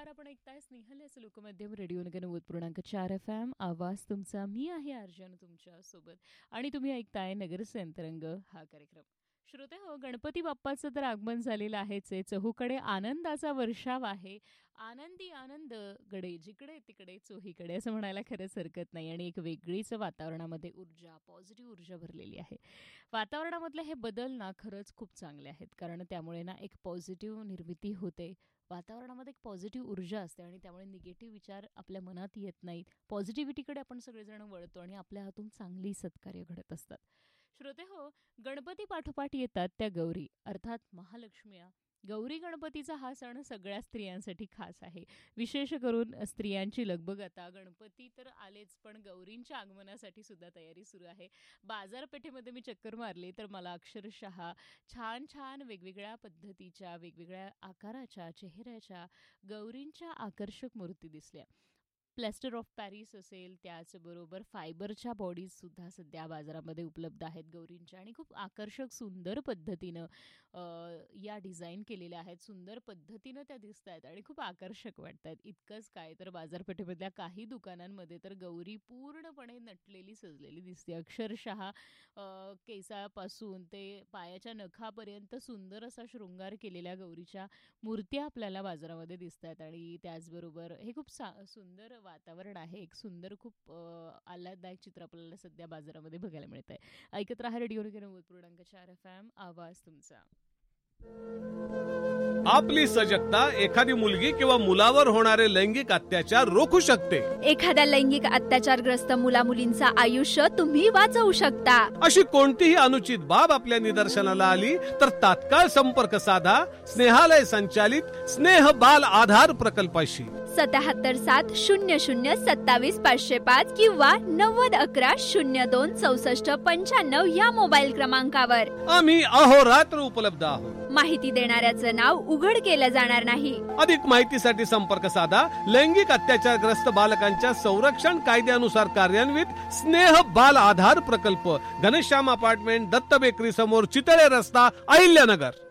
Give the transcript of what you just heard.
नमस्कार. आपण ऐकताय स्नेहल लोकमाध्यम रेडिओ नगर 90.4 FM. आवाज तुमचा. मी आहे अर्जुन तुमच्या सोबत आणि तुम्ही ऐकताय नगर संतरंग हा कार्यक्रम. श्रोते हो, गणपती बाप्पाचं तर आगमन झालेलं आहेच आहे. चहूकडे आनंदाचा वर्षाव आहे. आनंदी आनंद गडे जिकडे तिकडे चोहीकडे असं म्हणायला खरंच हरकत नाही. आणि एक वेगळीच वातावरणामध्ये ऊर्जा, पॉझिटिव्ह ऊर्जा भरलेली आहे. वातावरणामधले हे बदल ना खरंच खूप चांगले आहेत, कारण त्यामुळे ना एक पॉझिटिव्ह निर्मिती होते. वातावरणामध्ये एक पॉझिटिव्ह ऊर्जा असते आणि त्यामुळे निगेटिव्ह विचार आपल्या मनात येत नाहीत. पॉझिटिव्हिटीकडे आपण सगळेजण वळतो आणि आपल्या हातून चांगली सत्कार्य घडत असतात. श्रोते हो, गणपती पाठोपाठ येतात त्या गौरी, अर्थात महालक्ष्म्या. गौरी गणपतीचा हा सण सगळ्या स्त्रियांसाठी खास आहे. विशेष करून स्त्रियांची लगबग आता. गणपती तर आलेच, पण गौरींच्या आगमनासाठी सुद्धा तयारी सुरू आहे. बाजारपेठेमध्ये मी चक्कर मारली तर मला अक्षरशः छान छान वेगवेगळ्या पद्धतीच्या, वेगवेगळ्या आकाराच्या, चेहऱ्याच्या गौरींच्या आकर्षक मूर्ती दिसल्या. प्लॅस्टर ऑफ पॅरिस असेल, त्याचबरोबर फायबरच्या बॉडीजसुद्धा सध्या बाजारामध्ये उपलब्ध आहेत गौरींच्या, आणि खूप आकर्षक सुंदर पद्धतीनं या डिझाईन केलेल्या आहेत. सुंदर पद्धतीनं त्या दिसत आहेत आणि खूप आकर्षक वाटत आहेत. इतकंच काय, तर बाजारपेठेमधल्या काही दुकानांमध्ये तर गौरी पूर्णपणे नटलेली, सजलेली दिसते. अक्षरशः केसापासून ते पायाच्या नखापर्यंत सुंदर असा शृंगार केलेल्या गौरीच्या मूर्त्या आपल्याला बाजारामध्ये दिसत आहेत. आणि त्याचबरोबर हे खूप सुंदर वातावरण आहे. एक सुंदर, खूप आल्हाददायक चित्र आपल्याला सध्या बाजारामध्ये बघायला मिळत आहे. ऐकत राहा रेडिओ 90.4 FM. आवाज तुमचा. आपली सजगता एखादी मुलगी किंवा मुलावर होणारे लैंगिक अत्याचार रोखू शकते. एखाद्या लैंगिक अत्याचारग्रस्त मुलामुलींचं आयुष्य तुम्ही वाचवू शकता. अशी कोणतीही अनुचित बाब आपल्या निदर्शनाला आली तर तात्काळ संपर्क साधा स्नेहालय संचालित स्नेह बाल आधार प्रकल्पाशी. 77-700-27505 किंवा 9011-026495 या मोबाईल क्रमांकावर आम्ही अहोरात्र उपलब्ध आहोत. माहिती देणाऱ्याचं नाव उघड केलं जाणार नाही. अधिक माहितीसाठी संपर्क साधा लैंगिक अत्याचारग्रस्त बालकांच्या संरक्षण कायद्यानुसार कार्यान्वित स्नेह बाल आधार प्रकल्प, घनश्याम अपार्टमेंट, दत्त बेकरी समोर, चितळे रस्ता, अहिल्यानगर.